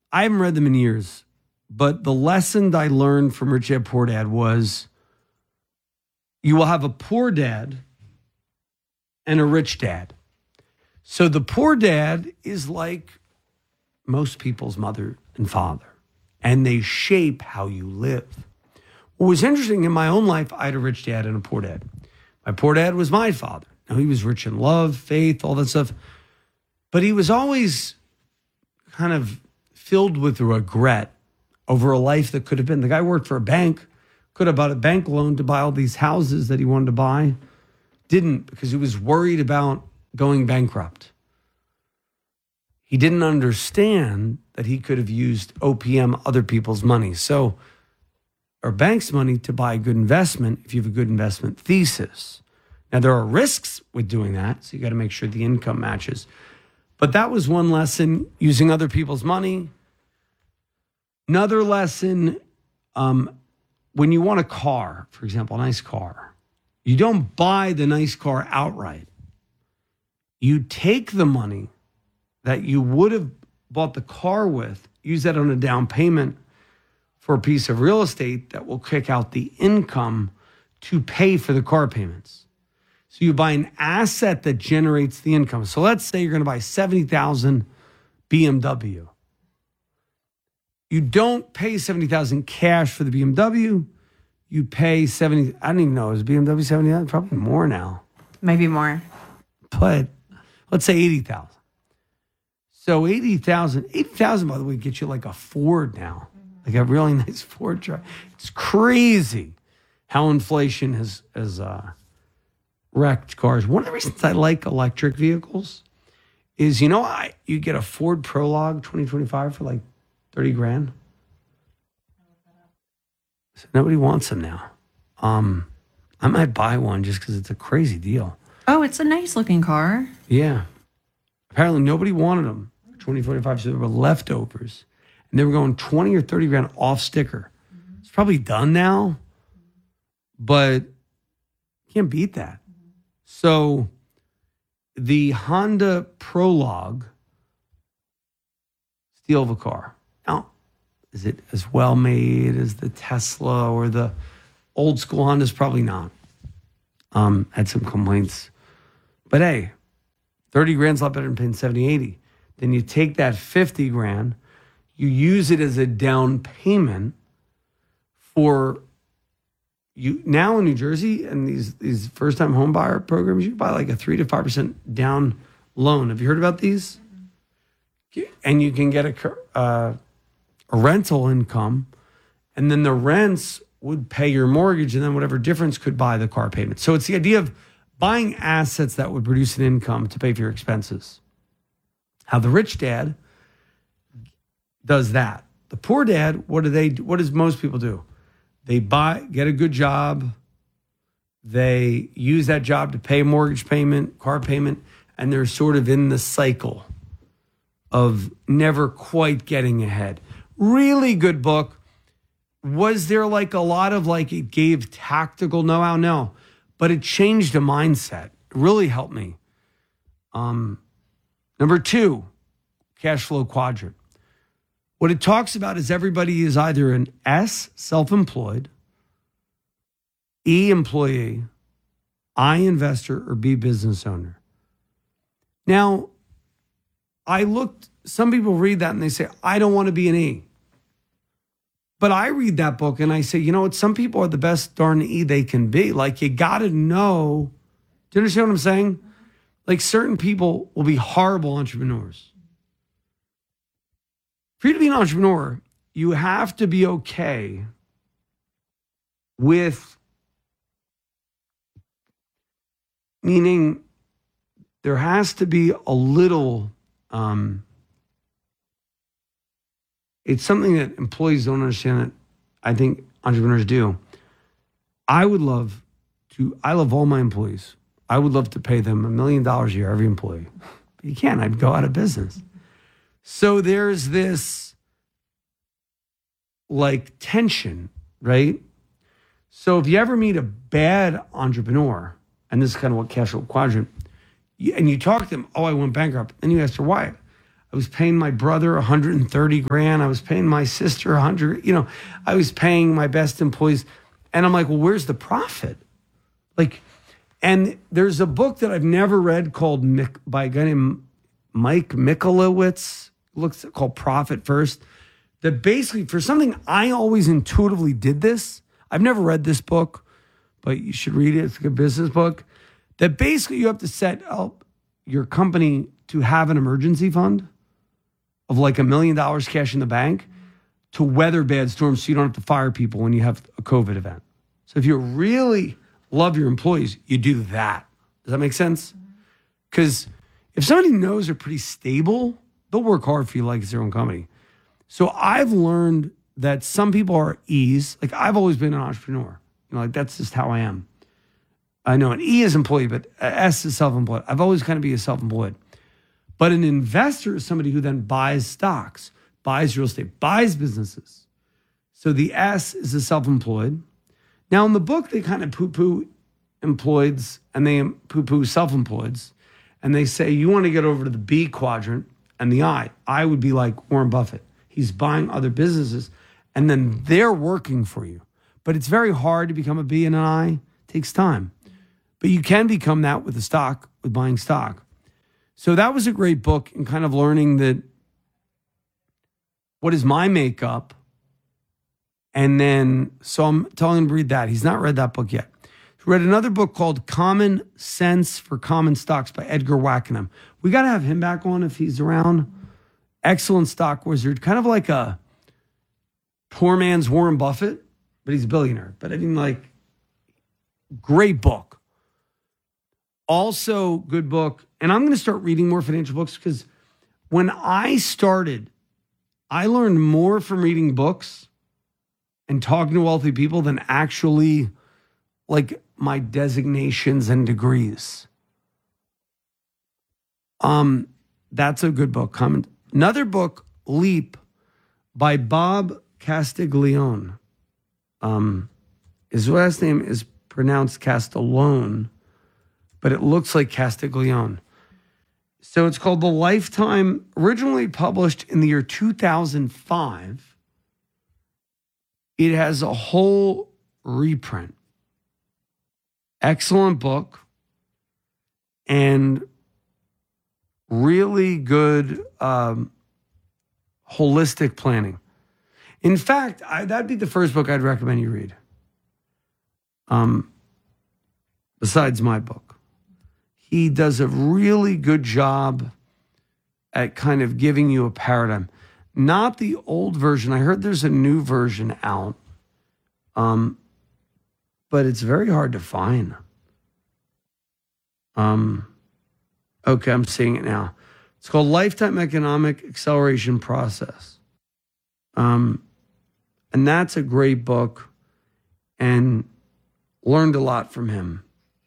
I haven't read them in years, but the lesson I learned from Rich Dad Poor Dad was you will have a poor dad and a rich dad. So the poor dad is like most people's mother and father, and they shape how you live. What was interesting in my own life, I had a rich dad and a poor dad. My poor dad was my father. Now, he was rich in love, faith, all that stuff. But he was always kind of filled with regret over a life that could have been. The guy worked for a bank, could have bought a bank loan to buy all these houses that he wanted to buy. Didn't, because he was worried about going bankrupt. He didn't understand that he could have used OPM, other people's money. So, or bank's money to buy a good investment if you have a good investment thesis. Now, there are risks with doing that, so you got to make sure the income matches. But that was one lesson, using other people's money. Another lesson, when you want a car, for example, a nice car, you don't buy the nice car outright. You take the money that you would have bought the car with, use that on a down payment for a piece of real estate that will kick out the income to pay for the car payments. So you buy an asset that generates the income. So let's say you're going to buy $70,000 BMW. You don't pay $70,000 cash for the BMW. You pay $70,000. I don't even know. Is BMW $70,000? Probably more now. Maybe more. But let's say $80,000. So $80,000, by the way, gets you like a Ford now. Like a really nice Ford truck. It's crazy how inflation has wrecked cars. One of the reasons I like electric vehicles is, you get a Ford Prologue 2025 for like 30 grand. So nobody wants them now. I might buy one just because it's a crazy deal. Oh, it's a nice looking car. Yeah. Apparently nobody wanted them for 2025, so there were leftovers. And they were going 20 or 30 grand off sticker. It's probably done now, but you can't beat that. So the Honda Prologue, steal of a car. Now, is it as well made as the Tesla or the old school Hondas? Probably not. Had some complaints. But hey, 30 grand's a lot better than paying 70, 80. Then you take that 50 grand, you use it as a down payment for you. Now in New Jersey and these first-time home buyer programs, you can buy like a 3 to 5% down loan. Have you heard about these? And you can get a rental income, and then the rents would pay your mortgage, and then whatever difference could buy the car payment. So it's the idea of buying assets that would produce an income to pay for your expenses. How the rich dad does that. The poor dad, what does most people do? They get a good job. They use that job to pay a mortgage payment, car payment, and they're sort of in the cycle of never quite getting ahead. Really good book. Was there like a lot of it gave tactical know-how? No. But it changed a mindset. It really helped me. Number 2, cash flow quadrant. What it talks about is everybody is either an S, self-employed, E, employee, I, investor, or B, business owner. Now, some people read that and they say, I don't want to be an E. But I read that book and I say, you know what? Some people are the best darn E they can be. Like, you got to know. Do you understand what I'm saying? Like, certain people will be horrible entrepreneurs. For you to be an entrepreneur, you have to be okay with, meaning there has to be a little, it's something that employees don't understand that I think entrepreneurs do. I love all my employees. I would love to pay them $1 million a year, every employee. But you can't, I'd go out of business. So there's this tension, right? So if you ever meet a bad entrepreneur, and this is kind of what cash flow quadrant, and you talk to them, I went bankrupt. And you ask her why. I was paying my brother 130 grand. I was paying my sister 100. I was paying my best employees. And I'm like, well, where's the profit? And there's a book that I've never read by a guy named Mike Michalowicz, called Profit First, that basically, for something I always intuitively did this. I've never read this book, but you should read it. It's a good business book. That basically you have to set up your company to have an emergency fund of like $1 million cash in the bank to weather bad storms so you don't have to fire people when you have a COVID event. So if you really love your employees, you do that. Does that make sense? Because if somebody knows they're pretty stable, they'll work hard for you like it's their own company. So I've learned that some people are E's. Like I've always been an entrepreneur. That's just how I am. I know an E is employee, but S is self-employed. I've always kind of been self-employed. But an investor is somebody who then buys stocks, buys real estate, buys businesses. So the S is the self-employed. Now in the book, they kind of poo-poo employeds and they poo-poo self-employeds. And they say, you want to get over to the B quadrant and the I. I would be like Warren Buffett. He's buying other businesses and then they're working for you. But it's very hard to become a B and an I. It takes time. But you can become that with buying stock. So that was a great book in kind of learning that what is my makeup? And then, so I'm telling him to read that. He's not read that book yet. He read another book called Common Sense for Common Stocks by Edgar Wackenham. We got to have him back on if he's around. Excellent stock wizard, kind of like a poor man's Warren Buffett, but he's a billionaire. But I mean, great book. Also, good book. And I'm going to start reading more financial books because when I started, I learned more from reading books and talking to wealthy people than actually my designations and degrees. That's a good book. Another book, Leap, by Bob Castiglione. His last name is pronounced Castellone, but it looks like Castiglione. So it's called The Lifetime, originally published in the year 2005. It has a whole reprint. Excellent book and really good holistic planning. In fact, that'd be the first book I'd recommend you read. Besides my book. He does a really good job at kind of giving you a paradigm. Not the old version. I heard there's a new version out. But it's very hard to find. Okay, I'm seeing it now. It's called Lifetime Economic Acceleration Process. And that's a great book and learned a lot from him.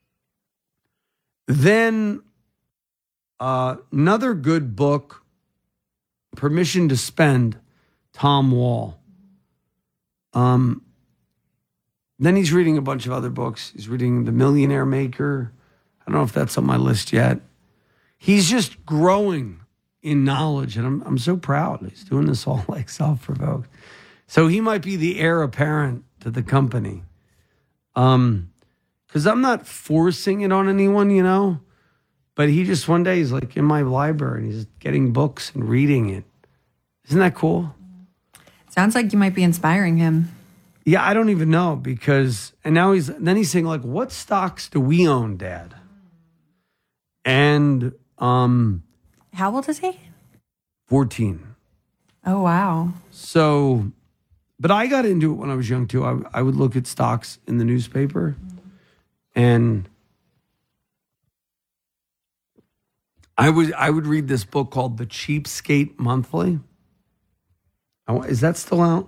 Then another good book, Permission to Spend, Tom Wall. Then he's reading a bunch of other books. He's reading The Millionaire Maker. I don't know if that's on my list yet. He's just growing in knowledge, and I'm so proud. He's doing this all self-provoked. So he might be the heir apparent to the company. Because I'm not forcing it on anyone, But he just one day he's in my library and he's getting books and reading it. Isn't that cool? Sounds like you might be inspiring him. Yeah, I don't even know and now he's saying what stocks do we own, Dad? And how old is he? 14. Oh, wow. So, but I got into it when I was young too. I would look at stocks in the newspaper and I would read this book called The Cheapskate Monthly. Is that still out?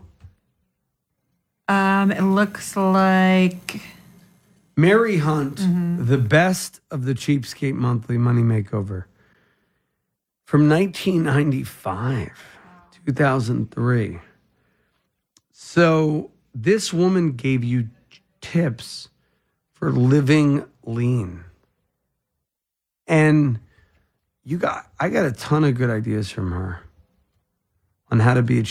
It looks like Mary Hunt, The Best of the Cheapskate Monthly Money Makeover. From 1995, 2003. So this woman gave you tips for living lean. And I got a ton of good ideas from her on how to be a